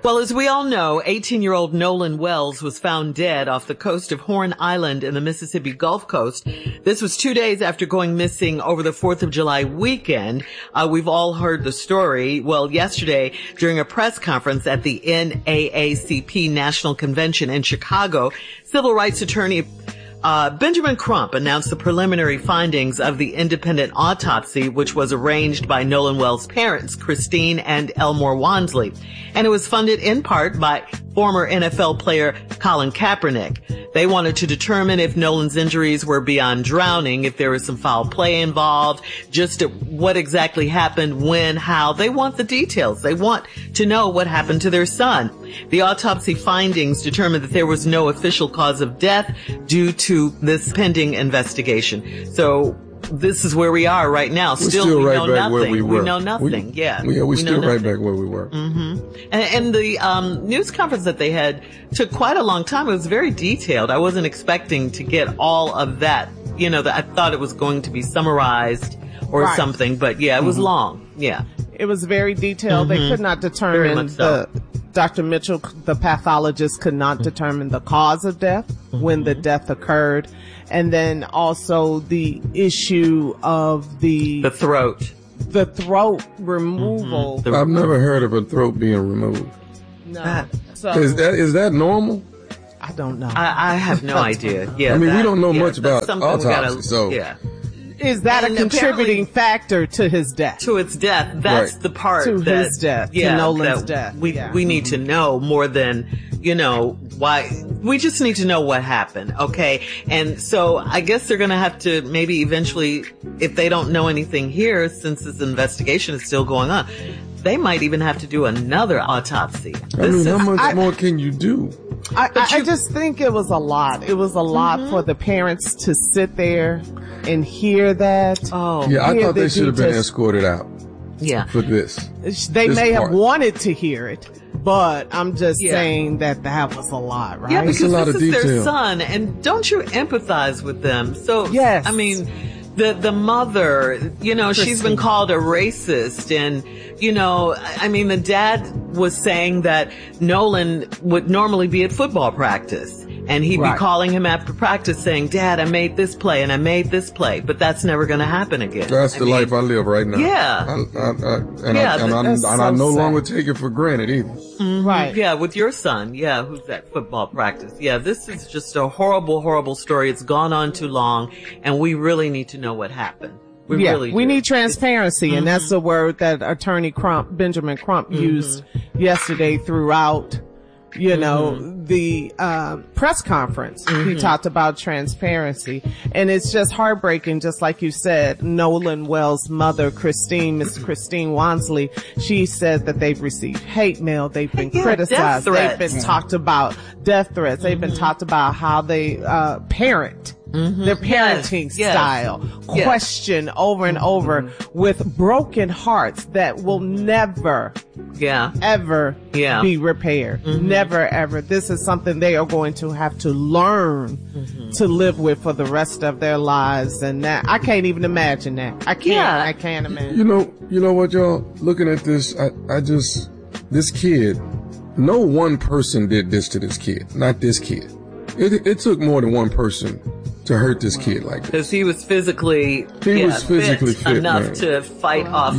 Well, as we all know, 18-year-old Nolan Wells was found dead off the coast of Horn Island in the Mississippi Gulf Coast. This was 2 days after going missing over the 4th of July weekend. We've all heard the story. Well, yesterday, during a press conference at the NAACP National Convention in Chicago, civil rights attorney Benjamin Crump announced the preliminary findings of the independent autopsy, which was arranged by Nolan Wells' parents, Christine and Elmore Wansley. And it was funded in part by former NFL player Colin Kaepernick. They wanted to determine if Nolan's injuries were beyond drowning, if there was some foul play involved, just what exactly happened, when, how. They want the details. They want to know what happened to their son. The autopsy findings determined that there was no official cause of death due to this pending investigation. So this is where we are right now. We're still we right know back nothing. where we were. We know nothing. We're still right back where we were. Mm-hmm. And the news conference that they had took quite a long time. It was very detailed. I wasn't expecting to get all of that. You know, I thought it was going to be summarized or something, but yeah, it was long. Yeah. It was very detailed. They could not determine Dr. Mitchell, the pathologist, could not determine the cause of death when the death occurred. And then also the issue of the throat removal. I've never heard of a throat being removed. No. So Is that normal? I don't know. I have no idea. Yeah. I mean, we don't know much about autopsy, so. Yeah. Is that a contributing factor to his death? To its death. That's the part to his death. Yeah, to Nolan's death. We need to know more than, why. We just need to know what happened. Okay. And so I guess they're going to have to maybe eventually, if they don't know anything here, since this investigation is still going on, they might even have to do another autopsy. How much more can you do? I just think it was a lot. It was a lot for the parents to sit there and hear that. Oh, yeah, I thought they should have been escorted out. Yeah, for this. They may have wanted to hear it, but I'm just saying that was a lot, right? Yeah, because this is their son, and don't you empathize with them? So, yes, I mean, the mother, Christine. She's been called a racist, and I mean, the dad was saying that Nolan would normally be at football practice. And he'd be calling him after practice saying, Dad, I made this play and I made this play, but that's never going to happen again. That's the life I live right now. Yeah. I no longer take it for granted either. Mm-hmm. Right. Yeah. With your son. Yeah. Who's at football practice. Yeah. This is just a horrible, horrible story. It's gone on too long and we really need to know what happened. We need transparency. And that's the word that attorney Benjamin Crump used yesterday throughout the press conference. He talked about transparency, and it's just heartbreaking. Just like you said, Nolan Wells' mother, Miss Christine Wansley, she said that they've received hate mail, they've been criticized, they've been talked about death threats, they've been talked about how they parent. Their parenting style, question over and over with broken hearts that will never, ever be repaired. Never, ever. This is something they are going to have to learn to live with for the rest of their lives. And that, I can't even imagine that. I can't imagine. You know what, y'all? Looking at this, this kid, no one person did this to this kid. Not this kid. It took more than one person to hurt this kid like this. Because he was physically fit enough to fight off.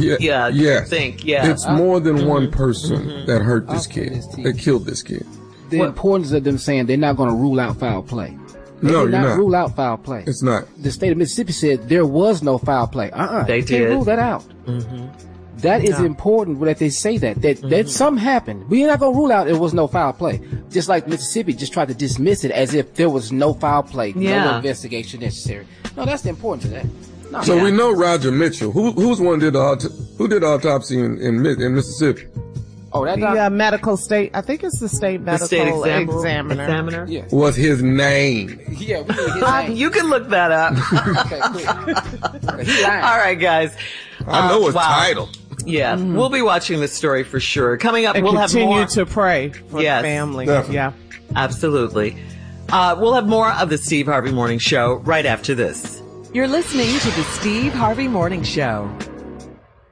It's more than one person that hurt this kid, that killed this kid. The importance of them saying they're not going to rule out foul play. You're not. Rule out foul play. It's not. The state of Mississippi said there was no foul play. They did. Rule that out. That is important that they say that something happened. We're not going to rule out there was no foul play. Just like Mississippi just tried to dismiss it as if there was no foul play, no investigation necessary. No, that's the importance of that. So we know Roger Mitchell. Who's one did who did the autopsy in Mississippi? Oh, that medical state. I think it's the state medical examiner. Yeah. What's his name? Yeah, we his name. You can look that up. Okay, cool. All right, guys. I know his title. Yeah, we'll be watching this story for sure. Coming up, we'll have more. Continue to pray for the family. Definitely. Yeah, absolutely. We'll have more of the Steve Harvey Morning Show right after this. You're listening to the Steve Harvey Morning Show.